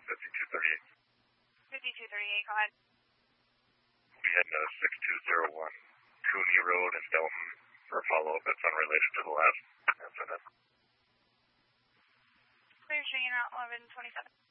5238, go ahead. We had 6201 Cooney Road in Delton for a follow-up that's unrelated to the last incident. Clear, showing out 1127.